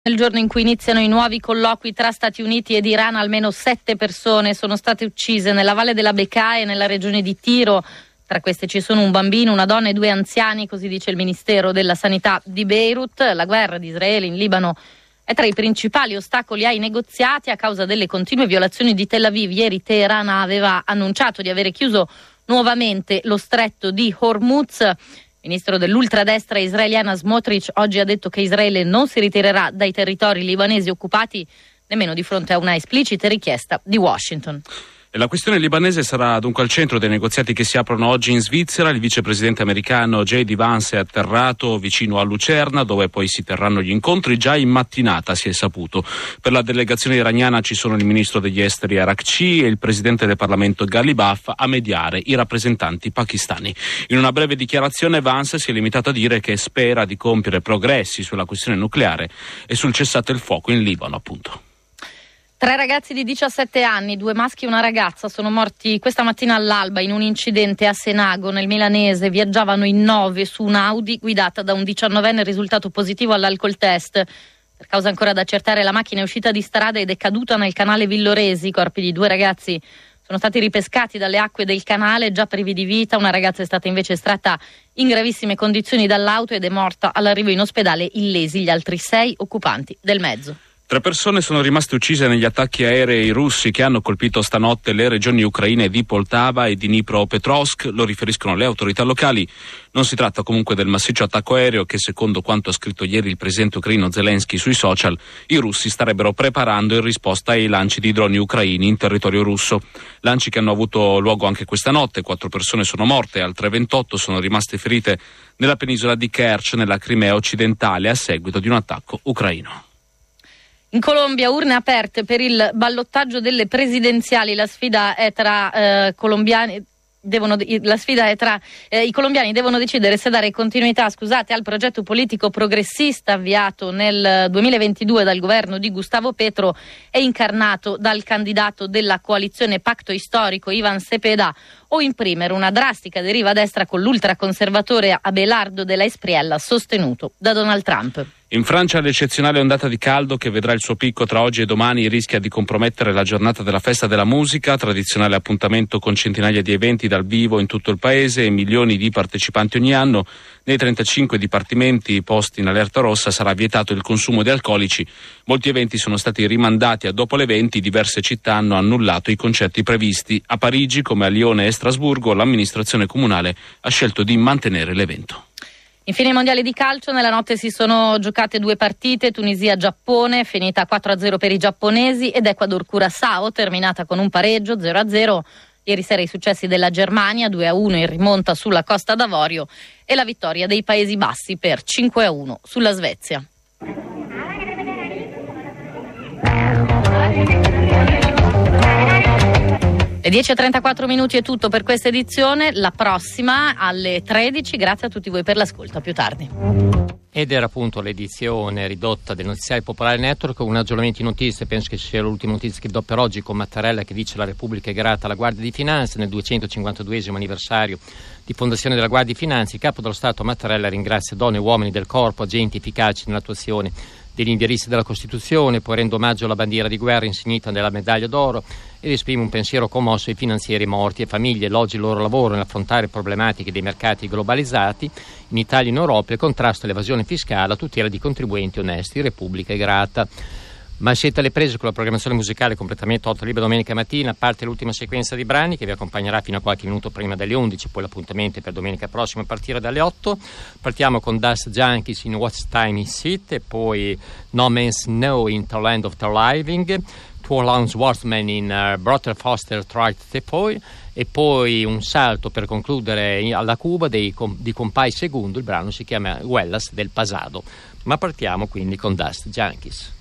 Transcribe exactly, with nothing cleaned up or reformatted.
Nel giorno in cui iniziano i nuovi colloqui tra Stati Uniti ed Iran, almeno sette persone sono state uccise nella Valle della Bekaa e nella regione di Tiro. Tra queste ci sono un bambino, una donna e due anziani, così dice il Ministero della Sanità di Beirut. La guerra di Israele in Libano è tra i principali ostacoli ai negoziati a causa delle continue violazioni di Tel Aviv. Ieri Teheran aveva annunciato di avere chiuso nuovamente lo stretto di Hormuz. Il ministro dell'ultradestra israeliana Smotrich oggi ha detto che Israele non si ritirerà dai territori libanesi occupati nemmeno di fronte a una esplicita richiesta di Washington. E la questione libanese sarà dunque al centro dei negoziati che si aprono oggi in Svizzera. Il vicepresidente americano J D Vance è atterrato vicino a Lucerna, dove poi si terranno gli incontri. Già in mattinata si è saputo. Per la delegazione iraniana ci sono il ministro degli esteri Arakci e il presidente del Parlamento Ghalibaf a mediare i rappresentanti pakistani. In una breve dichiarazione Vance si è limitato a dire che spera di compiere progressi sulla questione nucleare e sul cessate il fuoco in Libano, appunto. Tre ragazzi di diciassette anni, due maschi e una ragazza, sono morti questa mattina all'alba in un incidente a Senago, nel Milanese. Viaggiavano in nove su un'Audi guidata da un diciannovenne risultato positivo all'alcol test. Per causa ancora da accertare, la macchina è uscita di strada ed è caduta nel canale Villoresi. I corpi di due ragazzi sono stati ripescati dalle acque del canale, già privi di vita. Una ragazza è stata invece estratta in gravissime condizioni dall'auto ed è morta all'arrivo in ospedale illesi gli altri sei occupanti del mezzo. Tre persone sono rimaste uccise negli attacchi aerei russi che hanno colpito stanotte le regioni ucraine di Poltava e di Dnipropetrovsk, lo riferiscono le autorità locali. Non si tratta comunque del massiccio attacco aereo che, secondo quanto ha scritto ieri il presidente ucraino Zelensky sui social, i russi starebbero preparando in risposta ai lanci di droni ucraini in territorio russo. Lanci che hanno avuto luogo anche questa notte. Quattro persone sono morte, altre ventotto sono rimaste ferite nella penisola di Kerch, nella Crimea occidentale, a seguito di un attacco ucraino. In Colombia urne aperte per il ballottaggio delle presidenziali. La sfida è tra eh, colombiani. Devono, la sfida è tra eh, i colombiani devono decidere se dare continuità scusate, al progetto politico progressista avviato nel duemilaventidue dal governo di Gustavo Petro e incarnato dal candidato della coalizione Pacto Storico Ivan Cepeda, o imprimere una drastica deriva a destra con l'ultraconservatore Abelardo della Espriella sostenuto da Donald Trump. In Francia l'eccezionale ondata di caldo che vedrà il suo picco tra oggi e domani rischia di compromettere la giornata della festa della musica, tradizionale appuntamento con centinaia di eventi dal vivo in tutto il paese e milioni di partecipanti ogni anno. Nei trentacinque dipartimenti posti in allerta rossa sarà vietato il consumo di alcolici. Molti eventi sono stati rimandati a dopo le venti, diverse città hanno annullato i concerti previsti. A Parigi, come a Lione e Strasburgo, l'amministrazione comunale ha scelto di mantenere l'evento. Infine i mondiali di calcio, nella notte si sono giocate due partite, Tunisia-Giappone, finita quattro a zero per i giapponesi, ed Ecuador-Curaçao, terminata con un pareggio zero a zero. Ieri sera i successi della Germania, due a uno in rimonta sulla Costa d'Avorio, e la vittoria dei Paesi Bassi per cinque a uno sulla Svezia. Le dieci e trentaquattro minuti è tutto per questa edizione, la prossima alle tredici. Grazie a tutti voi per l'ascolto, a più tardi. Ed era appunto l'edizione ridotta del Notiziario Popolare Network con un aggiornamento di notizie. Penso che sia l'ultima notizia che do per oggi, con Mattarella che dice: la Repubblica è grata alla Guardia di Finanza. Nel duecentocinquantaduesimo anniversario di fondazione della Guardia di Finanza, il Capo dello Stato Mattarella ringrazia donne e uomini del corpo, agenti efficaci nell'attuazione degli indirizzi della Costituzione, poi rende omaggio alla bandiera di guerra insignita nella medaglia d'oro ed esprime un pensiero commosso ai finanzieri morti e famiglie, elogia il loro lavoro nell'affrontare problematiche dei mercati globalizzati in Italia e in Europa, e contrasto all'evasione fiscale, a tutela di contribuenti onesti. Repubblica è grata. Ma siete alle prese con la programmazione musicale completamente otto libera domenica mattina, a parte l'ultima sequenza di brani che vi accompagnerà fino a qualche minuto prima delle undici, poi l'appuntamento è per domenica prossima a partire dalle otto. Partiamo con Dust Junkies in What Time Is It, e poi No Man's Snow in The Land of the Living, Two Lone Swordsmen in uh, Brother Foster Tried the Poi, e poi un salto per concludere alla Cuba dei, di Compay Segundo. Il brano si chiama Huellas del Pasado. Ma partiamo quindi con Dust Junkies.